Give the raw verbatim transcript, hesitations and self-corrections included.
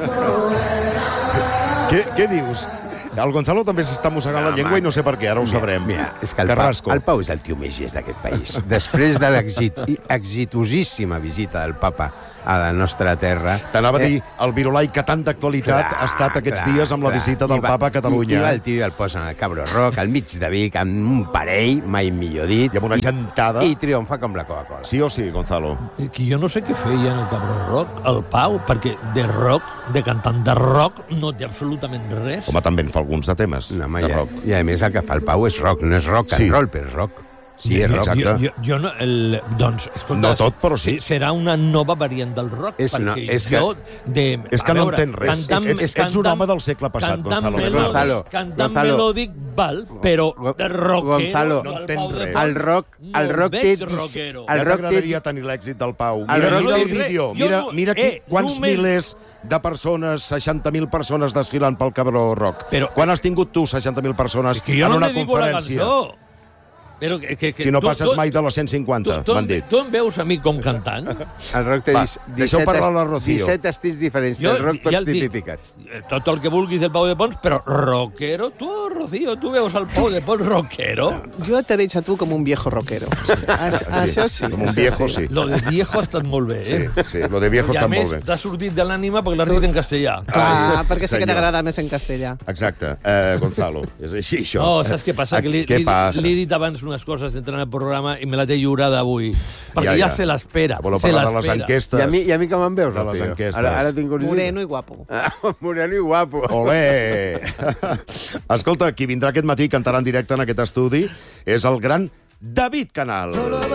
què, què dius? El Gonzalo també s'està mossegant la llengua i no sé per què, ara ho sabrem. Mira, és que el Pau, el Pau és el tio més llest d'aquest país. Després de l'exitosíssima visita del papa a la nostra terra... T'anava a dir, el virulai que tant d'actualitat ha estat aquests dies amb la visita del papa a Catalunya. I va el tio i el posen al Cabró Rock, al mig de Vic, amb un parell, mai millor dit... I amb una gentada. I triomfa com la Coca-Cola. Sí o sí, Gonzalo? Que jo no sé què feia en el Cabró Rock, el Pau, perquè de rock, de cantant de rock, no té absolutament res. Home, també en fa alguns de temes, no, home, de ja, rock. I a més el que fa el Pau és rock, no és rock and sí. roll, però és rock. Sí, és rock. Exacte. Jo, jo, jo no, el, doncs, escolta, no tot, però sí. Serà una nova variant del rock, és, perquè no, és que, jo... De, és que no veure, entén res. Cantant, és, és, ets un home del segle passat, cantant Gonzalo. Melòdic, Gonzalo, cantant Gonzalo. melòdic, val, però de rockero... Gonzalo, no entén res. El rock, el rock té... rockero. Ja t'agradaria tenir l'èxit del Pau. El Mira, rock mira té- el vídeo. Jo Mira, no- mira aquí, eh, quants només- milers de persones, seixanta mil persones desfilant pel Cabró Rock. Però- Quan has tingut tu seixanta mil persones És que jo en no una me digo la conferència? cançó. Però que, que, que Si no tu- passes tu- mai de les cent cinquanta, tu, tu, m'han dit. Tu em veus a mi com cantant? El rock té Va, disset, deixeu parlar la Rocío. disset estils diferents del rock, tots et dic, tipificats. tot el que vulguis del Pau de Pons, però rockero, tu, Rocío, tu veus el Pau de Pons rockero? Jo te veig a tu com un viejo rockero. Això, això sí. Com un viejo, sí. Lo de viejo ha estat molt bé, Sí, eh? sí, lo de viejo I està a més, molt bé. t'ha sortit de l'ànima perquè l'has dit en castellà. Clar, perquè sé que senyor. t'agrada més en castellà. Exacte, eh, Gonzalo, és així, això. No, saps què passa? Que li, Què li, passa? li he dit abans unes coses d'entrar al programa i me la té lliurada avui. Perquè ja, ja se l'espera. Voleu Se parlar de les l'espera. enquestes? I a, mi, I a mi com em veus, De les Rocío? enquestes. Ara, ara tinc curiositat. Moreno i guapo. Ah, moreno i guapo. Olé! Escolta, qui vindrà aquest matí i cantarà en directe en aquest estudi és el gran David Canal.